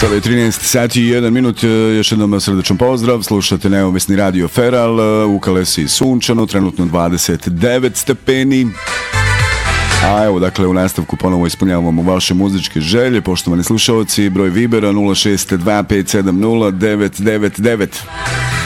Sada je 13 sati i 1 minut, još jednom srdečan pozdrav, slušate neovisni radio Feral, u Kalesi sunčano, trenutno 29 stepeni. A evo, dakle, u nastavku ponovo ispunjavamo vaše muzičke želje, poštovani slušalci, broj Vibera 062 570 999.